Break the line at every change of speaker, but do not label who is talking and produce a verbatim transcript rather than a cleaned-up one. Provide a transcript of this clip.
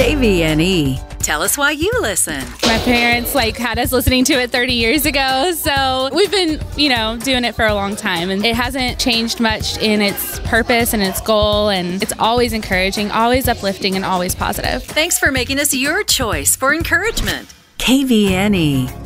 K V N E. Tell us why you listen.
My parents like had us listening to it thirty years ago, so we've been, you know, doing it for a long time, and it hasn't changed much in its purpose and its goal, and it's always encouraging, always uplifting, and always positive.
Thanks for making us your choice for encouragement. K V N E.